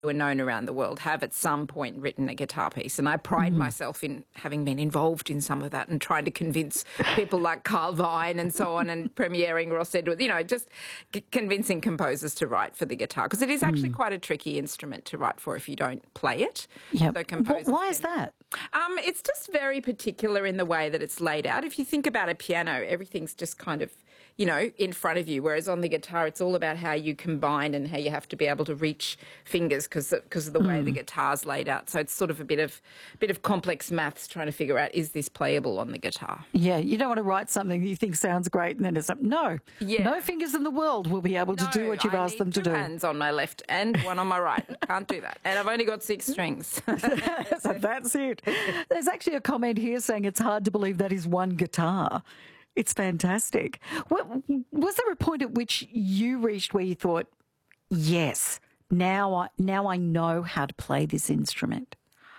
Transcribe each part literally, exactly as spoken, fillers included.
are known around the world have at some point written a guitar piece. And I pride mm. myself in having been involved in some of that and trying to convince people like Carl Vine and so on and premiering Ross Edwards, you know, just c- convincing composers to write for the guitar. Because it is actually mm. quite a tricky instrument to write for if you don't play it. Yep. So composers Why is that? Um, it's just very particular in the way that it's laid out. If you think about a piano, everything's just kind of, you know, in front of you, whereas on the guitar it's all about how you combine and how you have to be able to reach fingers because because of the way mm. the guitar's laid out. So it's sort of a bit of bit of complex maths trying to figure out, is this playable on the guitar? Yeah, you don't want to write something you think sounds great and then it's like, no, yeah. no fingers in the world will be able to no, do what you've I asked them to two do. hands on my left and one on my right. Can't do that. And I've only got six strings. So that's it. There's actually a comment here saying it's hard to believe that is one guitar. It's fantastic. What, was there a point at which you reached where you thought, yes, now I, now I know how to play this instrument?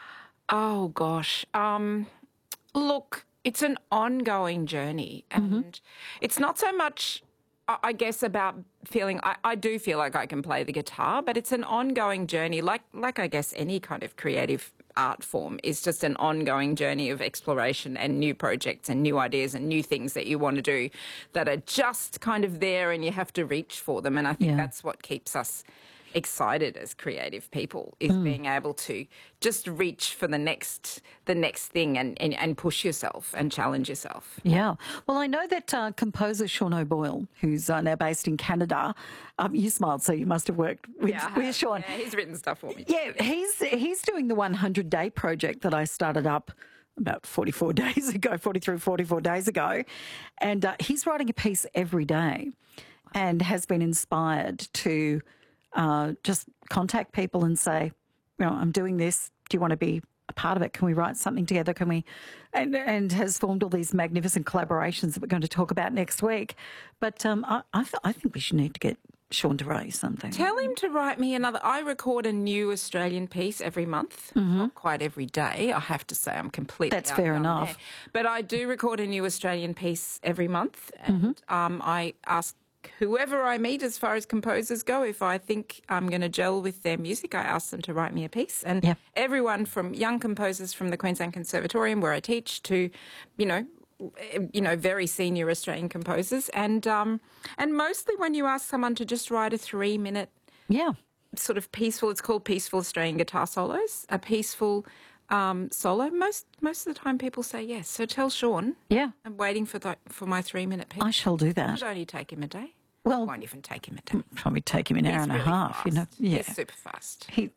Oh, gosh. Um, look, it's an ongoing journey. And mm-hmm. it's not so much, I guess, about feeling, I, I do feel like I can play the guitar, but it's an ongoing journey, like, like I guess any kind of creative art form is just an ongoing journey of exploration and new projects and new ideas and new things that you want to do that are just kind of there and you have to reach for them. And I think yeah. that's what keeps us excited as creative people, is mm. being able to just reach for the next the next thing and, and, and push yourself and challenge yourself. Yeah. Well, I know that uh, composer Sean O'Boyle, who's uh, now based in Canada, um, you smiled, so you must have worked with, yeah, with Sean. Yeah, he's written stuff for me. Yeah, he's, he's doing the one hundred day project that I started up about forty-four days ago, forty-three, forty-four days ago, and uh, he's writing a piece every day and has been inspired to Uh, just contact people and say, you know, I'm doing this. Do you want to be a part of it? Can we write something together? Can we? And, and has formed all these magnificent collaborations that we're going to talk about next week. But um, I, I, th- I think we should need to get Sean to write something. Tell him to write me another. I record a new Australian piece every month, mm-hmm. not quite every day. I have to say I'm completely That's fair enough. There. But I do record a new Australian piece every month, and mm-hmm. um, I ask whoever I meet as far as composers go, if I think I'm going to gel with their music, I ask them to write me a piece. And yep. everyone from young composers from the Queensland Conservatorium, where I teach, to, you know, you know, very senior Australian composers. And um, and mostly when you ask someone to just write a three-minute yeah. sort of peaceful, it's called Peaceful Australian Guitar Solos, a peaceful um, solo, most most of the time people say yes. So tell Sean yeah. I'm waiting for the, for my three-minute piece. I shall do that. It'll only take him a day. Well, it won't even take him a day. Probably take him an hour He's and really a half. Fast. You know, yeah, he's super fast. He